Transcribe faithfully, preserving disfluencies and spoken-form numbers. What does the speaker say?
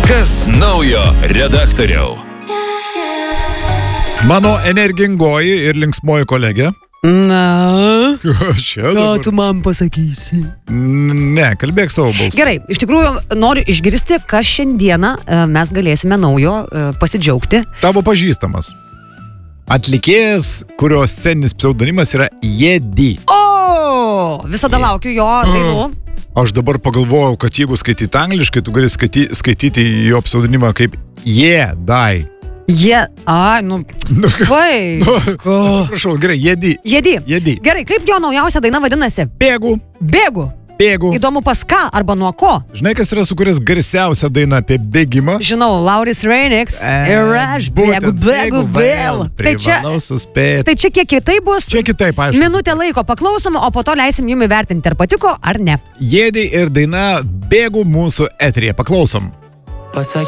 Kas naujo redaktoriau? Mano energingoji ir linksmoji kolegė. Na, Čia ką dabar. tu man pasakysi? Ne, kalbėk savo balsą. Gerai, iš tikrųjų noriu išgirsti, kas šiandieną e, mes galėsime naujo e, pasidžiaugti. Tavo pažįstamas. Atlikėjas, kurio sceninis pseudonimas yra Jedi. O, visada laukiu jo dainų. Aš dabar pagalvojau, kad jeigu skaityti angliškai, tu gali skaityti, skaityti jo pseudonimą kaip Jedai. Jie, a, nu, Nu, vai, ko? Atsiprašau, gerai, Jedi. Jedi. Jedi. Gerai, kaip jo naujausia daina vadinasi? Bėgu, Bėgu. bėgu. Įdomu pas ką arba nuo ko? Žinai, kas yra sukūręs garsiausią dainą apie bėgimą? Žinau, Lauris Reinex ir aš bėgu, bėgu vėl. Tai čia, Privalau suspėti. tai čia kiek kitai bus? Čia kitaip, aišku. Minutę laiko paklausom, o po to leisim jums įvertinti, ar patiko, ar ne. Jedi ir daina Bėgu mūsų eteryje. Paklausom. Pasak